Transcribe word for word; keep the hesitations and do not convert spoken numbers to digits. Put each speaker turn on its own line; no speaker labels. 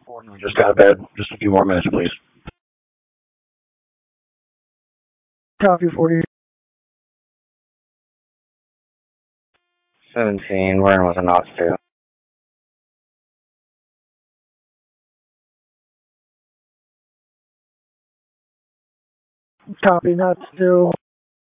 Just got to bed. Just a few more minutes, please. Copy forty.
seventeen, we're in with an off two.
Copy, not two.